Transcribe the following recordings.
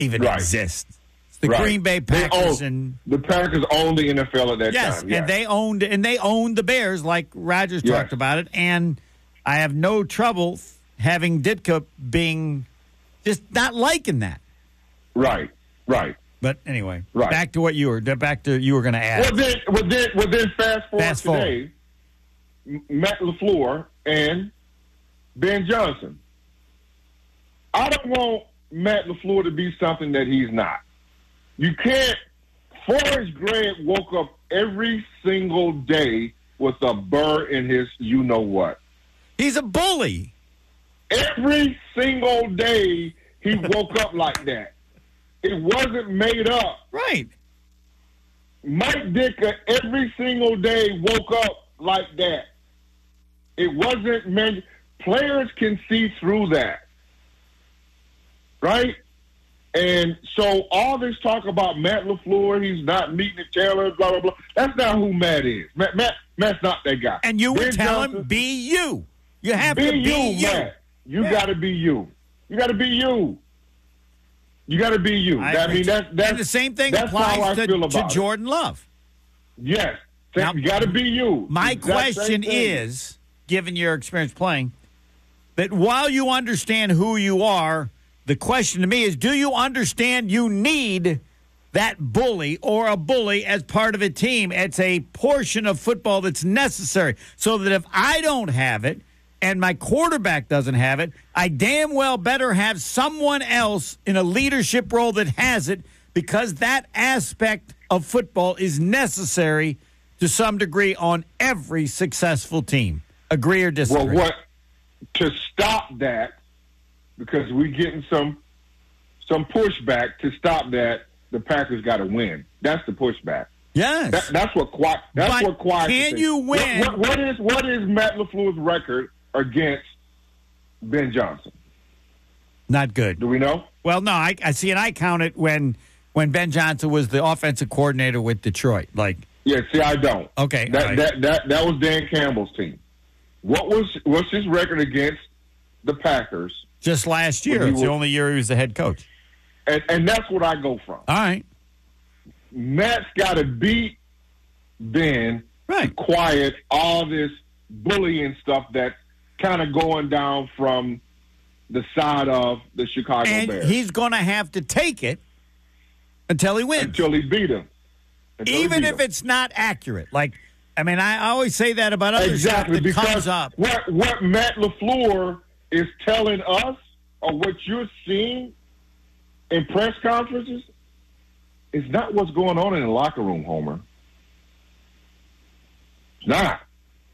even exist. The Green Bay Packers the Packers owned the NFL at that time. Yes, and they owned the Bears, like Rodgers talked about it. And I have no trouble having Ditka being just not liking that. Right. But anyway, back to what you were going to add. Well, then fast forward today, Matt LaFleur and Ben Johnson. I don't want Matt LaFleur to be something that he's not. You can't. Forrest Gregg woke up every single day with a burr in his you-know-what. He's a bully. Every single day he woke up like that. It wasn't made up. Right. Mike Ditka every single day woke up like that. It wasn't meant. Players can see through that. Right? And so all this talk about Matt LaFleur, he's not meeting the Taylor, blah, blah, blah. That's not who Matt is. Matt's not that guy. And you would tell him, be you. You have to be you. Matt. You got to be you. You got to be you. You got to be you. I mean, that's and the same thing applies to Jordan Love. Yes. Now, you got to be you. My question is, given your experience playing, that while you understand who you are, the question to me is, do you understand you need that bully or a bully as part of a team? It's a portion of football that's necessary so that if I don't have it and my quarterback doesn't have it, I damn well better have someone else in a leadership role that has it, because that aspect of football is necessary to some degree on every successful team. Agree or disagree? Well, to stop that, because we're getting some pushback, to stop that, the Packers got to win. That's the pushback. Yes. That's what quiet. Can you win? What is Matt LaFleur's record against Ben Johnson? Not good. Do we know? Well, no. I see, and I count it when Ben Johnson was the offensive coordinator with Detroit. I don't. Okay. That was Dan Campbell's team. What's his record against the Packers? Just last year. It's the only year he was the head coach. And that's what I go from. All right. Matt's got to beat Ben to quiet all this bullying stuff that's kind of going down from the side of the Chicago Bears. And he's going to have to take it until he wins. Until he beat him. Even if it's not accurate. I always say that about other stuff that comes up. What Matt LaFleur is telling us, or what you're seeing in press conferences, is not what's going on in the locker room, Homer. It's not.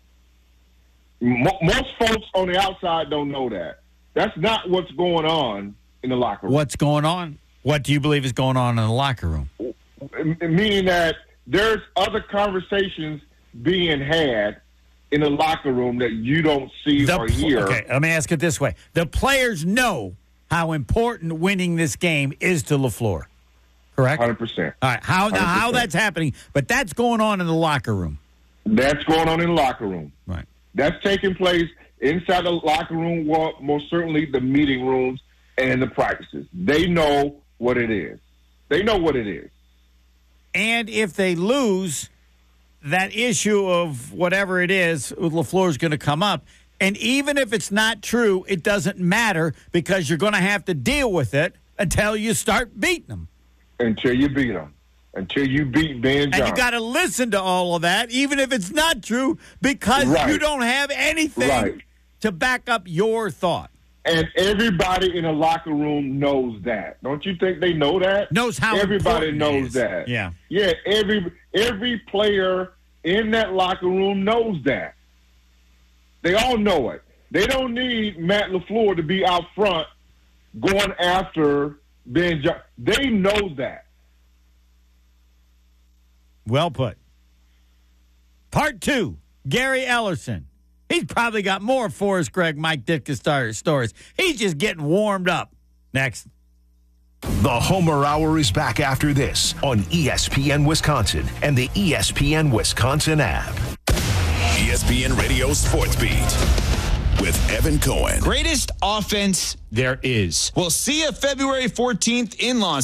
Most folks on the outside don't know that. That's not what's going on in the locker room. What's going on? What do you believe is going on in the locker room? Meaning that there's other conversations being had in the locker room that you don't see or hear. Okay, let me ask it this way. The players know how important winning this game is to LaFleur, correct? 100%. All right, how that's happening, but that's going on in the locker room. That's going on in the locker room. Right. That's taking place inside the locker room, well, most certainly the meeting rooms and the practices. They know what it is. They know what it is. And if they lose, that issue of whatever it is with LaFleur is going to come up. And even if it's not true, it doesn't matter, because you're going to have to deal with it until you start beating them. Until you beat them. Until you beat Ben Johnson. And you got to listen to all of that, even if it's not true, because you don't have anything to back up your thought. And everybody in the locker room knows that. Don't you think they know that? Knows how everybody knows that. Yeah. Yeah, every player in that locker room knows that. They all know it. They don't need Matt LaFleur to be out front going after Ben Johnson. They know that. Well put. Part 2, Gary Ellerson. He's probably got more Forrest Gregg, Mike Ditka stories. He's just getting warmed up. Next. The Homer Hour is back after this on ESPN Wisconsin and the ESPN Wisconsin app. ESPN Radio Sports Beat with Evan Cohen. Greatest offense there is. We'll see you February 14th in Los